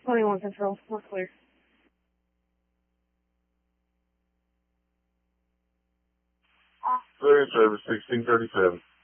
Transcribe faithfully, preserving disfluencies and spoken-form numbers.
twenty-one Control. We're clear. Clear service sixteen thirty-seven.